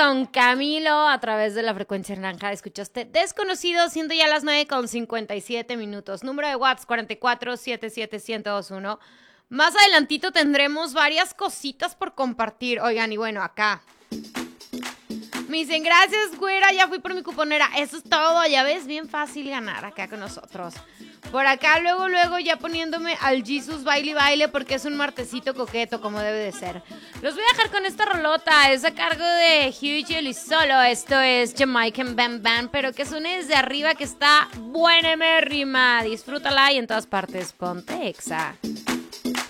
con Camilo a través de la frecuencia naranja. Escuchaste Desconocido, siendo ya las 9:57. Número de WhatsApp 44771021. Más adelantito tendremos varias cositas por compartir. Oigan, y bueno, acá me dicen, gracias, güera, ya fui por mi cuponera. Eso es todo, ya ves, bien fácil ganar acá con nosotros. Por acá, luego, ya poniéndome al Jesus baile, porque es un martesito coqueto, como debe de ser. Los voy a dejar con esta rolota, es a cargo de Hugh y Solo. Esto es Jamaican Bam Bam, pero que suene desde arriba, que está buena, mérrima. Disfrútala y en todas partes ponte Exa.